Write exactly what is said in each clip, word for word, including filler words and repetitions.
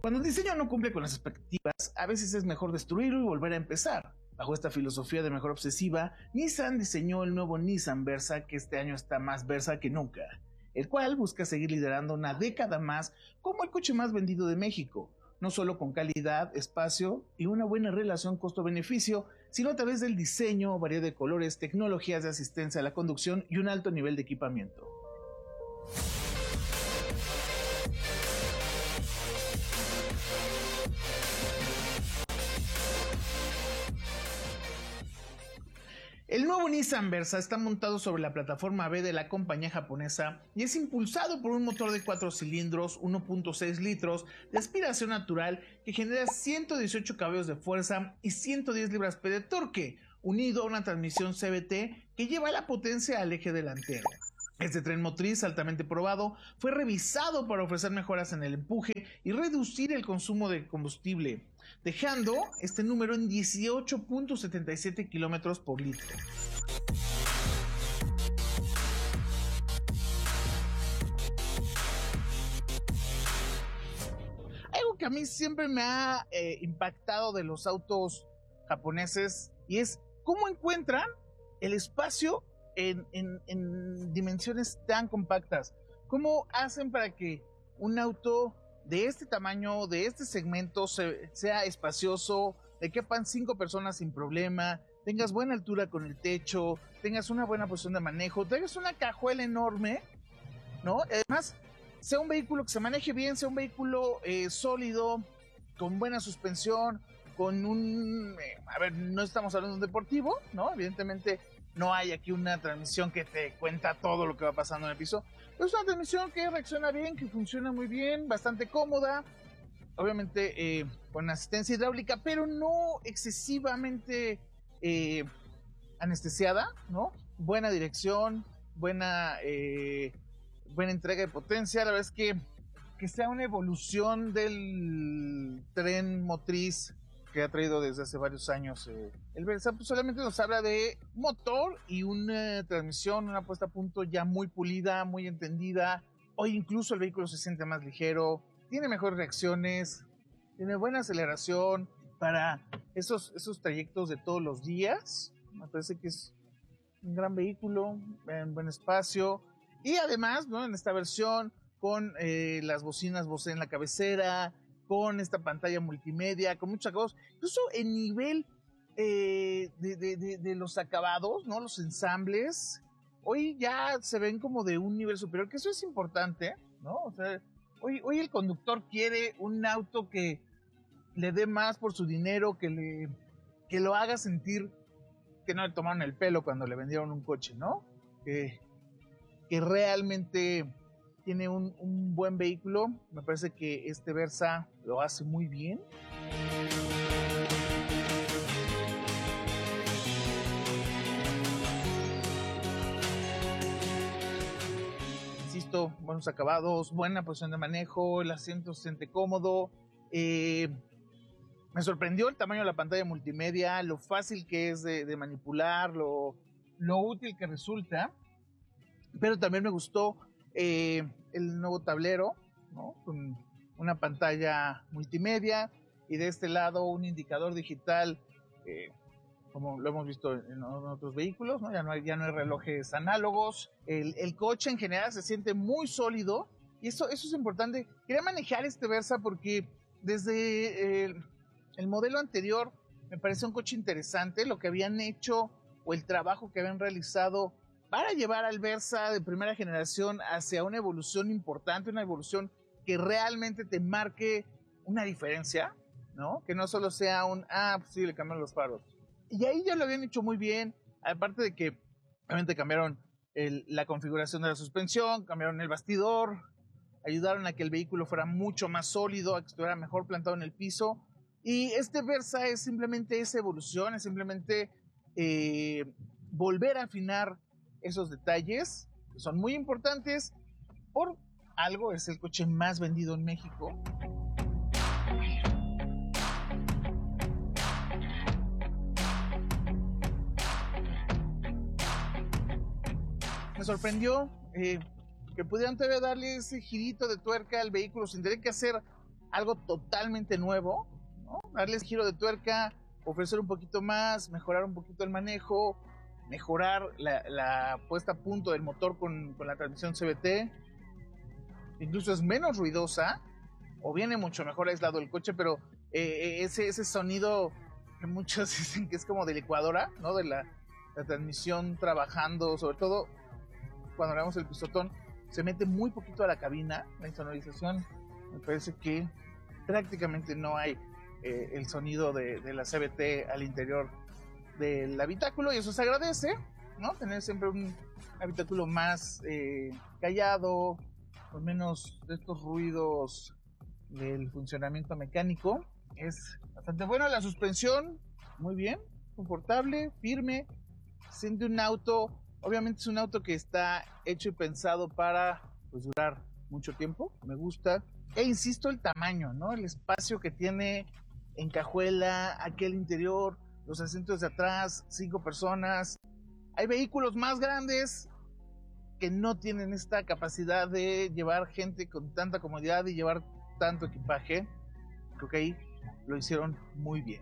Cuando el diseño no cumple con las expectativas, a veces es mejor destruirlo y volver a empezar. Bajo esta filosofía de mejora obsesiva, Nissan diseñó el nuevo Nissan Versa, que este año está más Versa que nunca, el cual busca seguir liderando una década más como el coche más vendido de México, no solo con calidad, espacio y una buena relación costo-beneficio, sino a través del diseño, variedad de colores, tecnologías de asistencia a la conducción y un alto nivel de equipamiento. El nuevo Nissan Versa está montado sobre la plataforma B de la compañía japonesa y es impulsado por un motor de cuatro cilindros, uno punto seis litros, de aspiración natural que genera ciento dieciocho caballos de fuerza y ciento diez libras-pie de torque, unido a una transmisión C V T que lleva la potencia al eje delantero. Este tren motriz altamente probado fue revisado para ofrecer mejoras en el empuje y reducir el consumo de combustible, dejando este número en dieciocho punto setenta y siete kilómetros por litro. Algo que a mí siempre me ha eh, impactado de los autos japoneses y es cómo encuentran el espacio En, en, en dimensiones tan compactas. ¿Cómo hacen para que un auto de este tamaño, de este segmento, se, sea espacioso, le quepan cinco personas sin problema, tengas buena altura con el techo, tengas una buena posición de manejo, tengas una cajuela enorme, ¿no? Además, sea un vehículo que se maneje bien, sea un vehículo eh, sólido, con buena suspensión, con un... Eh, a ver, no estamos hablando de un deportivo, ¿no? Evidentemente no hay aquí una transmisión que te cuenta todo lo que va pasando en el piso. Es una transmisión que reacciona bien, que funciona muy bien, bastante cómoda. Obviamente eh, con asistencia hidráulica, pero no excesivamente eh, anestesiada, ¿no? Buena dirección, buena, eh, buena entrega de potencia. La verdad es que, que sea una evolución del tren motriz que ha traído desde hace varios años eh, el Versa, pues solamente nos habla de motor y una transmisión, una puesta a punto ya muy pulida, muy entendida. Hoy incluso el vehículo se siente más ligero, tiene mejores reacciones, tiene buena aceleración para esos, esos trayectos de todos los días. Me parece que es un gran vehículo, en buen espacio y además, ¿no?, en esta versión con eh, las bocinas Bose en la cabecera, con esta pantalla multimedia, con muchos acabados, incluso el nivel eh, de, de, de, de los acabados, ¿no? Los ensambles, hoy ya se ven como de un nivel superior, que eso es importante, ¿no? O sea, hoy, hoy el conductor quiere un auto que le dé más por su dinero, que, le, que lo haga sentir que no le tomaron el pelo cuando le vendieron un coche, ¿no? Que, que realmente tiene un, un buen vehículo. Me parece que este Versa lo hace muy bien. Insisto, buenos acabados, buena posición de manejo, el asiento se siente cómodo. Eh, me sorprendió el tamaño de la pantalla multimedia, lo fácil que es de, de manipular, lo, lo útil que resulta. Pero también me gustó Eh, el nuevo tablero, ¿no?, con una pantalla multimedia y de este lado un indicador digital, eh, como lo hemos visto en, en otros vehículos, ¿no? Ya no hay, ya no hay relojes análogos. El, el coche en general se siente muy sólido y eso, eso es importante. Quería manejar este Versa porque desde el, el modelo anterior me parece un coche interesante, lo que habían hecho o el trabajo que habían realizado para llevar al Versa de primera generación hacia una evolución importante, una evolución que realmente te marque una diferencia, ¿no? Que no solo sea un, ah, pues sí, le cambiaron los faros. Y ahí ya lo habían hecho muy bien, aparte de que obviamente cambiaron el, la configuración de la suspensión, cambiaron el bastidor, ayudaron a que el vehículo fuera mucho más sólido, a que estuviera mejor plantado en el piso. Y este Versa es simplemente esa evolución, es simplemente eh, volver a afinar esos detalles que son muy importantes. Por algo es el coche más vendido en México. Me sorprendió eh, que pudieran todavía darle ese girito de tuerca al vehículo sin tener que hacer algo totalmente nuevo, ¿no? Darles giro de tuerca, ofrecer un poquito más, mejorar un poquito el manejo, mejorar la, la puesta a punto del motor con, con la transmisión C V T. Incluso es menos ruidosa, o viene mucho mejor aislado el coche, pero eh, ese, ese sonido que muchos dicen que es como de licuadora, ¿no? De la, la transmisión trabajando, sobre todo cuando hablamos del pisotón, se mete muy poquito a la cabina. La insonorización, me parece que prácticamente no hay eh, el sonido de, de la C V T al interior del habitáculo, y eso se agradece, ¿no? Tener siempre un habitáculo más eh, callado, con menos de estos ruidos del funcionamiento mecánico. Es bastante bueno. La suspensión, muy bien, confortable, firme. Siente un auto, obviamente es un auto que está hecho y pensado para pues, durar mucho tiempo. Me gusta. E insisto, el tamaño, ¿no? El espacio que tiene en cajuela, aquel interior, los asientos de atrás, cinco personas. Hay vehículos más grandes que no tienen esta capacidad de llevar gente con tanta comodidad y llevar tanto equipaje. Creo que ahí lo hicieron muy bien.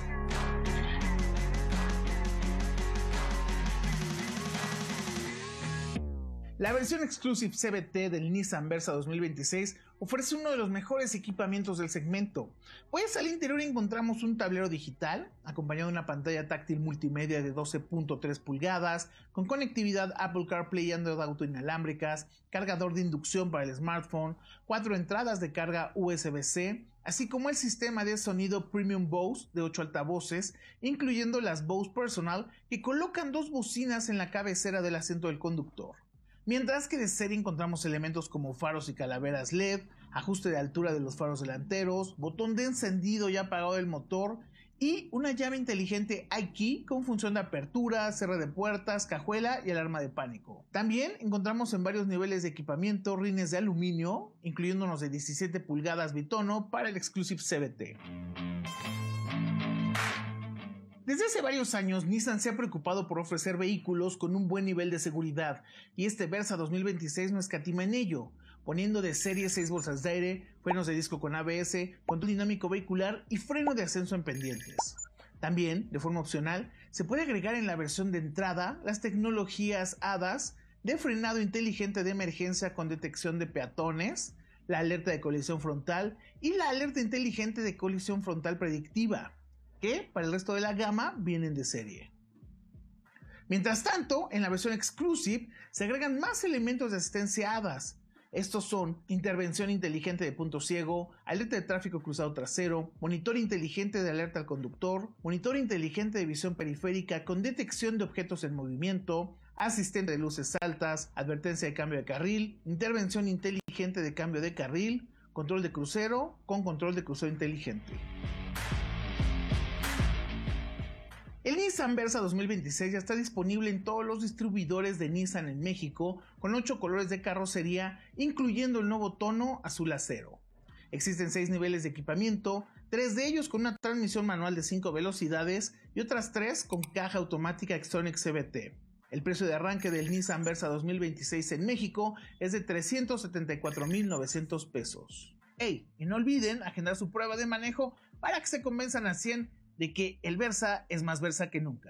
La versión Exclusive C V T del Nissan Versa dos mil veintiséis ofrece uno de los mejores equipamientos del segmento, pues al interior encontramos un tablero digital, acompañado de una pantalla táctil multimedia de doce punto tres pulgadas, con conectividad Apple CarPlay y Android Auto inalámbricas, cargador de inducción para el smartphone, cuatro entradas de carga U S B C, así como el sistema de sonido Premium Bose de ocho altavoces, incluyendo las Bose Personal, que colocan dos bocinas en la cabecera del asiento del conductor. Mientras que de serie encontramos elementos como faros y calaveras L E D, ajuste de altura de los faros delanteros, botón de encendido y apagado del motor y una llave inteligente iKey con función de apertura, cierre de puertas, cajuela y alarma de pánico. También encontramos en varios niveles de equipamiento rines de aluminio, incluyendo unos de diecisiete pulgadas bitono para el Exclusive C V T. Desde hace varios años, Nissan se ha preocupado por ofrecer vehículos con un buen nivel de seguridad, y este Versa dos mil veintiséis no escatima en ello, poniendo de serie seis bolsas de aire, frenos de disco con A B S, control dinámico vehicular y freno de ascenso en pendientes. También, de forma opcional, se puede agregar en la versión de entrada las tecnologías A D A S de frenado inteligente de emergencia con detección de peatones, la alerta de colisión frontal y la alerta inteligente de colisión frontal predictiva, que para el resto de la gama vienen de serie. Mientras tanto, en la versión Exclusive se agregan más elementos de asistencia A D A S. Estos son intervención inteligente de punto ciego, alerta de tráfico cruzado trasero, monitor inteligente de alerta al conductor, monitor inteligente de visión periférica con detección de objetos en movimiento, asistente de luces altas, advertencia de cambio de carril, intervención inteligente de cambio de carril, control de crucero con control de crucero inteligente. El Nissan Versa dos mil veintiséis ya está disponible en todos los distribuidores de Nissan en México, con ocho colores de carrocería, incluyendo el nuevo tono azul acero. Existen seis niveles de equipamiento, tres de ellos con una transmisión manual de cinco velocidades y otras tres con caja automática Xtronic C V T. El precio de arranque del Nissan Versa dos mil veintiséis en México es de trescientos setenta y cuatro mil novecientos pesos. ¡Ey! Y no olviden agendar su prueba de manejo para que se convenzan al cien de que el Versa es más Versa que nunca.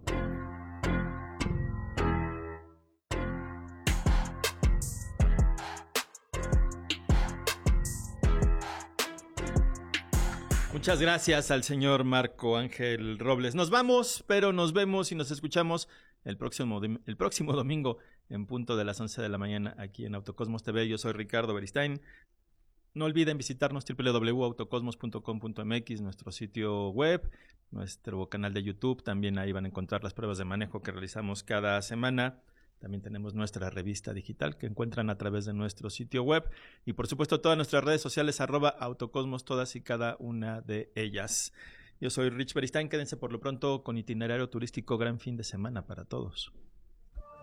Muchas gracias al señor Marco Ángel Robles. Nos vamos, pero nos vemos y nos escuchamos el próximo, el próximo domingo en punto de las once de la mañana aquí en Autocosmos T V. Yo soy Ricardo Beristain. No olviden visitarnos doble u doble u doble u punto autocosmos punto com punto m x, nuestro sitio web, nuestro canal de YouTube. También ahí van a encontrar las pruebas de manejo que realizamos cada semana. También tenemos nuestra revista digital que encuentran a través de nuestro sitio web. Y por supuesto todas nuestras redes sociales, arroba autocosmos, todas y cada una de ellas. Yo soy Rich Beristain. Quédense por lo pronto con itinerario turístico. Gran fin de semana para todos.